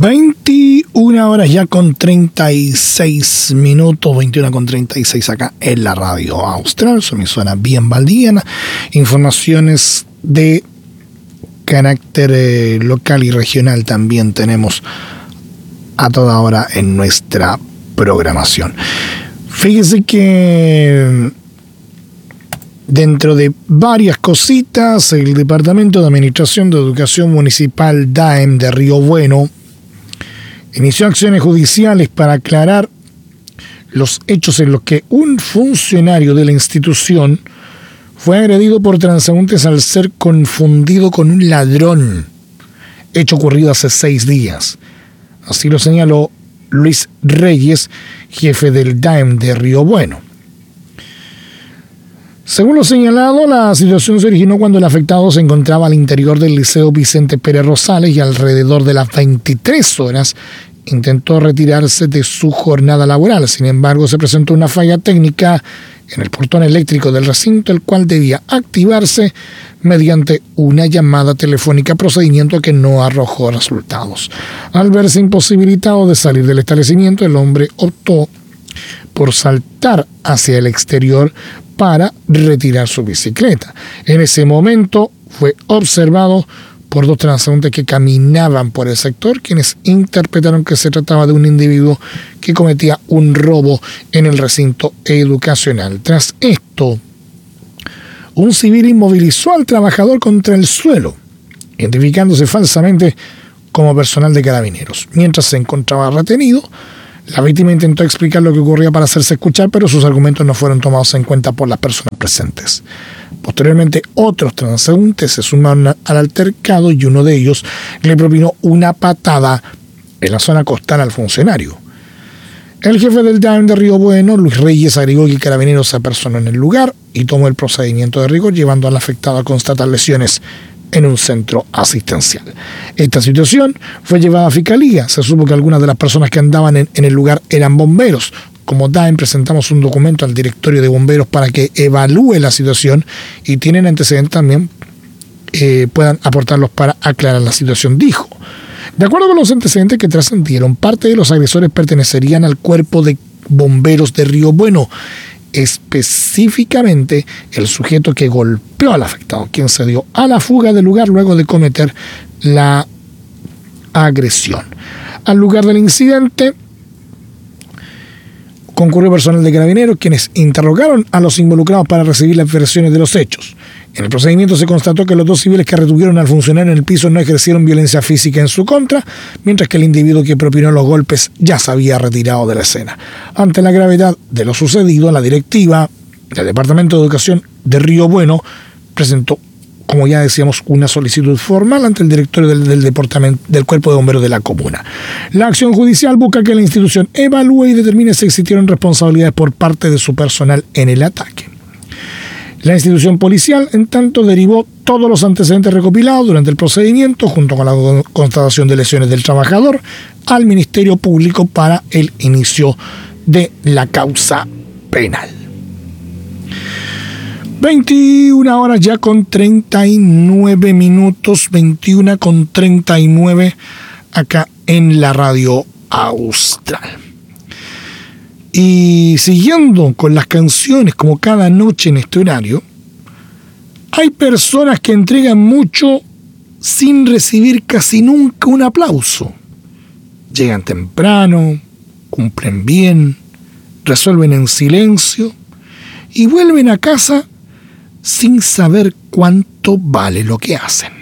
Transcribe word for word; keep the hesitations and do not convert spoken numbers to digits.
veintiuna horas ya con treinta y seis minutos, veintiuna con treinta y seis acá en la radio austral, su emisora bien valdiviana. Informaciones de carácter eh, local y regional también tenemos a toda hora en nuestra programación. Fíjese que dentro de varias cositas, el Departamento de Administración de Educación Municipal D A E M de Río Bueno inició acciones judiciales para aclarar los hechos en los que un funcionario de la institución fue agredido por transeúntes al ser confundido con un ladrón, hecho ocurrido hace seis días. Así lo señaló Luis Reyes, jefe del D A E M de Río Bueno. Según lo señalado, la situación se originó cuando el afectado se encontraba al interior del Liceo Vicente Pérez Rosales y alrededor de las veintitrés horas intentó retirarse de su jornada laboral. Sin embargo, se presentó una falla técnica en el portón eléctrico del recinto, el cual debía activarse mediante una llamada telefónica, procedimiento que no arrojó resultados. Al verse imposibilitado de salir del establecimiento, el hombre optó por saltar hacia el exterior para retirar su bicicleta. En ese momento fue observado por dos transeúntes que caminaban por el sector, quienes interpretaron que se trataba de un individuo que cometía un robo en el recinto educacional. Tras esto, un civil inmovilizó al trabajador contra el suelo, identificándose falsamente como personal de Carabineros. Mientras se encontraba retenido, la víctima intentó explicar lo que ocurría para hacerse escuchar, pero sus argumentos no fueron tomados en cuenta por las personas presentes. Posteriormente, otros transeúntes se sumaron al altercado y uno de ellos le propinó una patada en la zona costal al funcionario. El jefe del D A E M de Río Bueno, Luis Reyes, agregó que Carabineros se apersonó en el lugar y tomó el procedimiento de rigor, llevando al afectado a constatar lesiones en un centro asistencial. Esta situación fue llevada a Fiscalía. Se supo que algunas de las personas que andaban en, en el lugar eran bomberos. Como D A E M presentamos un documento al directorio de bomberos para que evalúe la situación y tienen antecedentes también, eh, puedan aportarlos para aclarar la situación, dijo. De acuerdo con los antecedentes que trascendieron, parte de los agresores pertenecerían al cuerpo de bomberos de Río Bueno, específicamente el sujeto que golpeó al afectado, quien se dio a la fuga del lugar luego de cometer la agresión. Al lugar del incidente concurrió personal de Carabineros, quienes interrogaron a los involucrados para recibir las versiones de los hechos. En el procedimiento se constató que los dos civiles que retuvieron al funcionario en el piso no ejercieron violencia física en su contra, mientras que el individuo que propinó los golpes ya se había retirado de la escena. Ante la gravedad de lo sucedido, la directiva del Departamento de Educación de Río Bueno presentó, como ya decíamos, una solicitud formal ante el directorio del, del departamento del Cuerpo de Bomberos de la comuna. La acción judicial busca que la institución evalúe y determine si existieron responsabilidades por parte de su personal en el ataque. La institución policial, en tanto, derivó todos los antecedentes recopilados durante el procedimiento, junto con la constatación de lesiones del trabajador, al Ministerio Público para el inicio de la causa penal. veintiuna horas ya con treinta y nueve minutos, veintiuna con treinta y nueve acá en la radio austral. Y siguiendo con las canciones, como cada noche en este horario, hay personas que entregan mucho sin recibir casi nunca un aplauso. Llegan temprano, cumplen bien, resuelven en silencio y vuelven a casa sin saber cuánto vale lo que hacen.